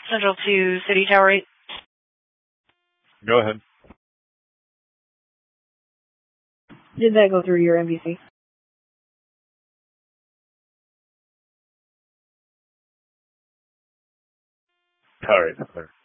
Central to City Tower 8. Go ahead. Did that go through your MVC? All right, clear.